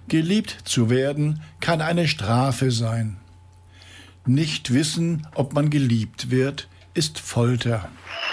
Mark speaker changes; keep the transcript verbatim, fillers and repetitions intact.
Speaker 1: Geliebt zu werden kann eine Strafe sein. Nicht wissen, ob man geliebt wird, ist Folter.